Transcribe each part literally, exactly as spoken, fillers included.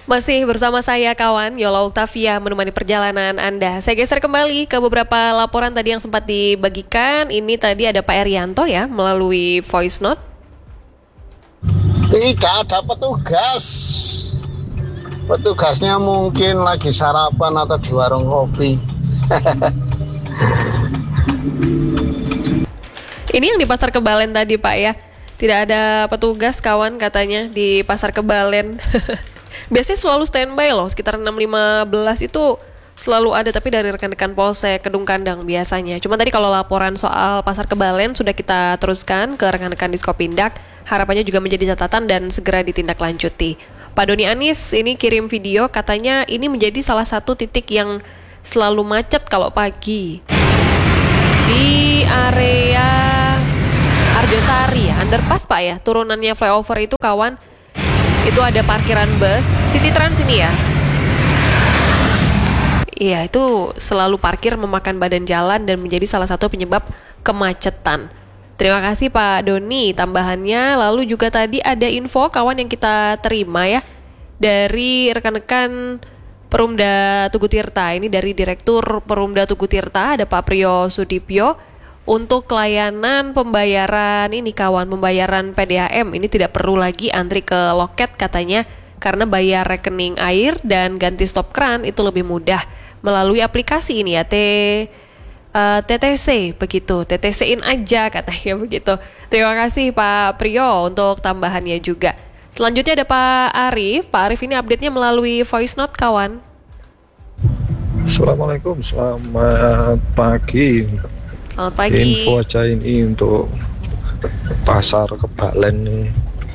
Masih bersama saya kawan Yola Oktavia menemani perjalanan Anda. Saya geser kembali ke beberapa laporan tadi yang sempat dibagikan. Ini tadi ada Pak Erianto ya melalui voice note. Tidak ada petugas. Petugasnya mungkin lagi sarapan atau di warung kopi. Ini yang di Pasar Kebalen tadi Pak ya. Tidak ada petugas kawan katanya di Pasar Kebalen. Biasanya selalu standby loh, sekitar enam lima belas itu selalu ada, tapi dari rekan-rekan Polsek Kedung Kandang biasanya. Cuma tadi kalau laporan soal Pasar Kebalen sudah kita teruskan ke rekan-rekan Diskopindak. Harapannya juga menjadi catatan dan segera ditindaklanjuti. Pak Doni Anis ini kirim video, katanya ini menjadi salah satu titik yang selalu macet kalau pagi. Di area Arjosari ya, underpass Pak ya, turunannya flyover itu kawan, itu ada parkiran bus, City Trans ini ya. Iya, itu selalu parkir memakan badan jalan dan menjadi salah satu penyebab kemacetan. Terima kasih Pak Doni tambahannya. Lalu juga tadi ada info kawan yang kita terima ya dari rekan-rekan Perumda Tugu Tirta. Ini dari Direktur Perumda Tugu Tirta ada Pak Priyo Sudipyo. Untuk layanan pembayaran ini kawan, pembayaran P D A M ini tidak perlu lagi antri ke loket katanya, karena bayar rekening air dan ganti stop kran itu lebih mudah melalui aplikasi ini ya, T uh, T T C begitu, T T C-in aja katanya begitu. Terima kasih Pak Priyo untuk tambahannya juga. Selanjutnya ada Pak Arif. Pak Arif ini update-nya melalui voice note kawan. Assalamualaikum, selamat pagi. Selamat pagi. Info aja ini untuk Pasar Kebalen nih.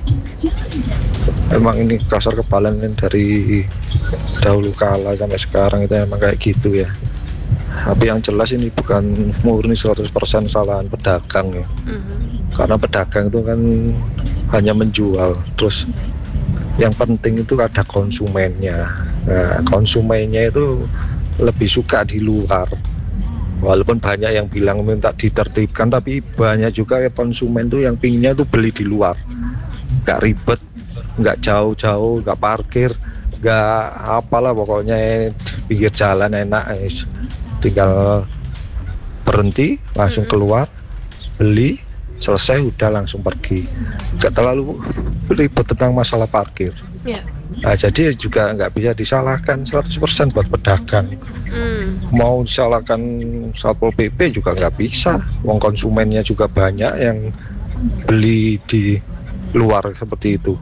Emang ini Pasar Kebalen ini dari dahulu kala sampai sekarang itu emang kayak gitu ya. Tapi yang jelas ini bukan murni seratus persen kesalahan pedagang ya. Mm-hmm. Karena pedagang itu kan hanya menjual. Terus yang penting itu ada konsumennya. Nah, konsumennya itu lebih suka di luar. Walaupun banyak yang bilang minta ditertibkan, tapi banyak juga ya konsumen tuh yang pinginnya tuh beli di luar, nggak ribet, nggak jauh-jauh, nggak parkir, nggak apalah pokoknya pinggir jalan enak, tinggal berhenti langsung keluar beli selesai udah langsung pergi, nggak terlalu ribet tentang masalah parkir. Yeah. Nah, jadi juga nggak bisa disalahkan seratus persen buat pedagang. Mm. Mau disalahkan Satpol P P juga nggak bisa. Wong konsumennya juga banyak yang beli di luar seperti itu.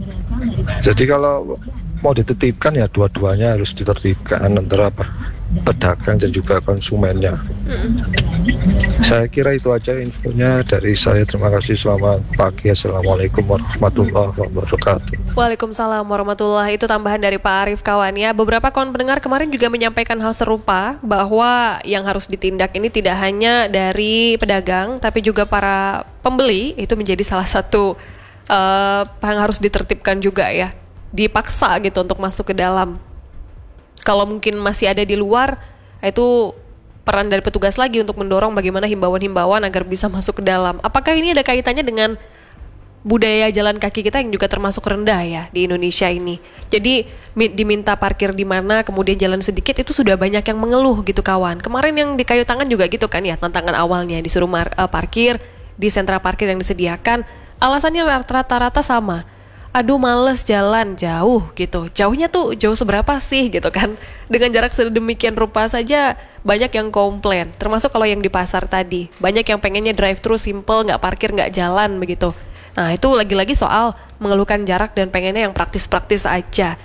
Jadi kalau mau ditertibkan ya dua-duanya harus ditertibkan, antara apa, pedagang dan juga konsumennya. Mm. Saya kira itu aja infonya dari saya. Terima kasih, selamat pagi. Assalamualaikum warahmatullahi wabarakatuh. Waalaikumsalam warahmatullahi. Itu tambahan dari Pak Arif kawan ya. Beberapa kawan pendengar kemarin juga menyampaikan hal serupa, bahwa yang harus ditindak ini tidak hanya dari pedagang tapi juga para pembeli. Itu menjadi salah satu uh, yang harus ditertibkan juga ya, dipaksa gitu untuk masuk ke dalam. Kalau mungkin masih ada di luar, itu peran dari petugas lagi untuk mendorong bagaimana himbauan-himbauan agar bisa masuk ke dalam. Apakah ini ada kaitannya dengan budaya jalan kaki kita yang juga termasuk rendah ya di Indonesia ini? Jadi diminta parkir di mana, kemudian jalan sedikit, itu sudah banyak yang mengeluh gitu kawan. Kemarin yang di Kayu Tangan juga gitu kan ya, tantangan awalnya disuruh mar- uh, parkir di sentra parkir yang disediakan. Alasannya rata-rata sama. Aduh males jalan jauh gitu. Jauhnya tuh jauh seberapa sih gitu kan. Dengan jarak sedemikian rupa saja banyak yang komplain. Termasuk kalau yang di pasar tadi. Banyak yang pengennya drive thru simple, gak parkir, gak jalan begitu. Nah itu lagi-lagi soal mengeluhkan jarak dan pengennya yang praktis-praktis aja.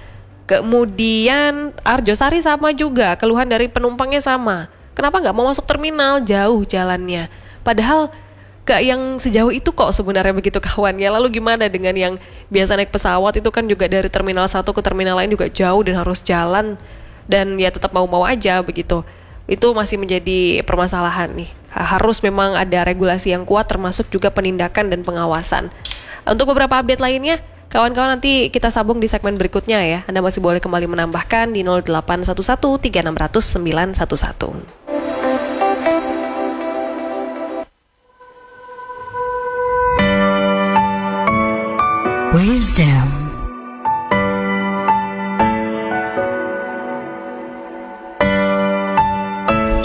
Kemudian Arjosari sama juga. Keluhan dari penumpangnya sama. Kenapa gak mau masuk terminal? Jauh jalannya. Padahal gak yang sejauh itu kok sebenarnya begitu kawan ya. Lalu gimana dengan yang biasa naik pesawat, itu kan juga dari terminal satu ke terminal lain juga jauh dan harus jalan, dan ya tetap mau-mau aja begitu. Itu masih menjadi permasalahan nih. Harus memang ada regulasi yang kuat, termasuk juga penindakan dan pengawasan. Untuk beberapa update lainnya, kawan-kawan nanti kita sambung di segmen berikutnya ya. Anda masih boleh kembali menambahkan di nol delapan satu satu tiga enam nol nol sembilan satu satu. Wisdom.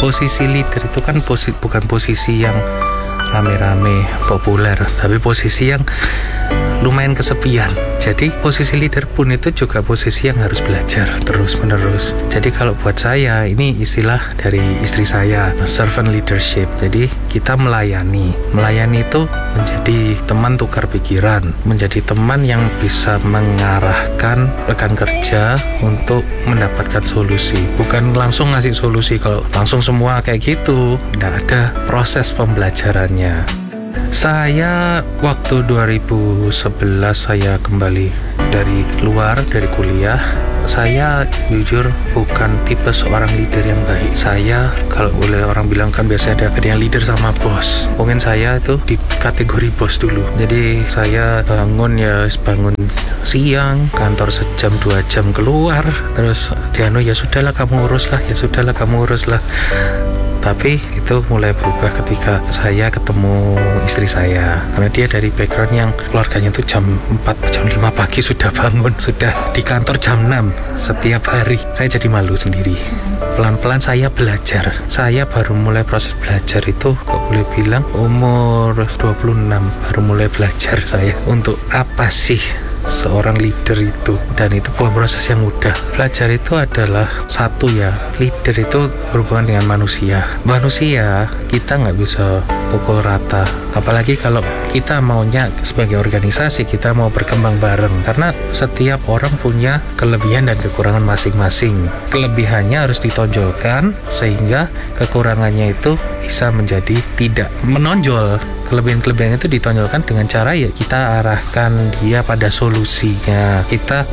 posisi leader itu kan posi, bukan posisi yang rame-rame populer, tapi posisi yang lumayan kesepian. Jadi posisi leader pun itu juga posisi yang harus belajar terus menerus. Jadi kalau buat saya, ini istilah dari istri saya, servant leadership. Jadi kita melayani. Melayani itu menjadi teman tukar pikiran, menjadi teman yang bisa mengarahkan rekan kerja untuk mendapatkan solusi. Bukan langsung ngasih solusi. Kalau langsung semua kayak gitu, tidak ada proses pembelajarannya. Saya waktu dua ribu sebelas saya kembali dari luar, dari kuliah. Saya jujur bukan tipe seorang leader yang baik. Saya, kalau boleh orang bilang kan biasanya ada yang leader sama bos. Mungkin saya itu di kategori bos dulu. Jadi saya bangun ya bangun siang, kantor sejam dua jam keluar. Terus Diano ya sudahlah kamu urus lah, ya sudahlah kamu urus lah. Tapi itu mulai berubah ketika saya ketemu istri saya. Karena dia dari background yang keluarganya itu jam empat, jam lima pagi sudah bangun, sudah di kantor jam enam setiap hari. Saya jadi malu sendiri. Pelan-pelan saya belajar. Saya baru mulai proses belajar itu, kok boleh bilang umur dua puluh enam baru mulai belajar saya. Untuk apa sih seorang leader itu, dan itu bukan proses yang mudah. Belajar itu adalah satu ya, leader itu berhubungan dengan manusia. Manusia kita nggak bisa pukul rata, apalagi kalau kita maunya sebagai organisasi kita mau berkembang bareng, karena setiap orang punya kelebihan dan kekurangan masing-masing. Kelebihannya harus ditonjolkan sehingga kekurangannya itu bisa menjadi tidak menonjol. Kelebihan-kelebihan itu ditonjolkan dengan cara ya kita arahkan dia pada solusinya. Kita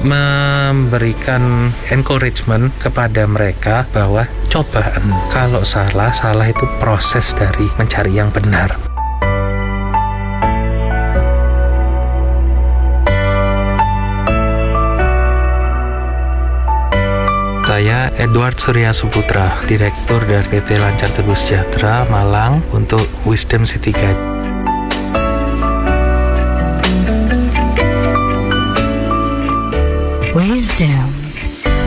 memberikan encouragement kepada mereka bahwa cobaan, kalau salah, salah itu proses dari mencari yang benar. Saya Edward Surya Suputra, Direktur dari P T Lancar Teguh Sejahtera Malang untuk Wisdom City Guide.